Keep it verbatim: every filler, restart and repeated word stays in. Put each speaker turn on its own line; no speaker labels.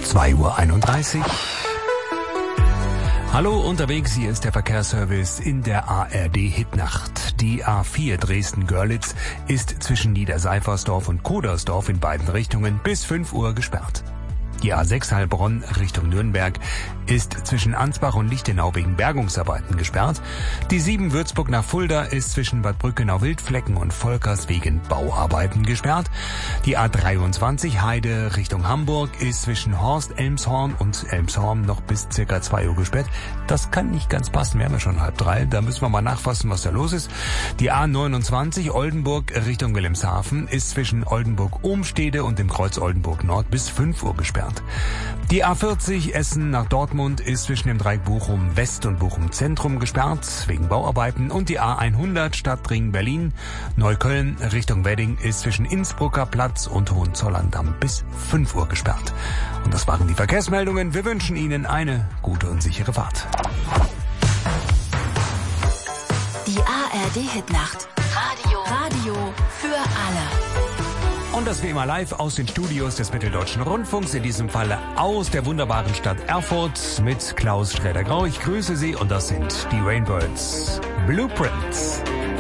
zwei Uhr einunddreißig. Hallo unterwegs, hier ist der Verkehrsservice in der A R D-Hitnacht. Die A vier Dresden-Görlitz ist zwischen Niederseifersdorf und Kodersdorf in beiden Richtungen bis fünf Uhr gesperrt. Die A sechs Heilbronn Richtung Nürnberg ist zwischen Ansbach und Lichtenau wegen Bergungsarbeiten gesperrt. Die sieben Würzburg nach Fulda ist zwischen Bad Brückenau-Wildflecken und Volkers wegen Bauarbeiten gesperrt. Die A dreiundzwanzig Heide Richtung Hamburg ist zwischen Horst, Elmshorn und Elmshorn noch bis circa zwei Uhr gesperrt. Das kann nicht ganz passen, wir haben ja schon halb drei. Da müssen wir mal nachfassen, was da los ist. Die A neunundzwanzig Oldenburg Richtung Wilhelmshaven ist zwischen Oldenburg-Ohmstede und dem Kreuz Oldenburg Nord bis fünf Uhr gesperrt. Die A vierzig Essen nach Dortmund ist zwischen dem Dreieck Bochum West und Bochum Zentrum gesperrt wegen Bauarbeiten und die A hundert Stadtring Berlin Neukölln Richtung Wedding ist zwischen Innsbrucker Platz und Hohenzollern-Damm bis fünf Uhr gesperrt. Und das waren die Verkehrsmeldungen. Wir wünschen Ihnen eine gute und sichere Fahrt.
Die A R D-Hitnacht. Radio. Radio für alle.
Und das wie immer live aus den Studios des Mitteldeutschen Rundfunks, in diesem Falle aus der wunderbaren Stadt Erfurt mit Klaus Schräder-Grau. Ich grüße Sie und das sind die Rainbirds Blueprints.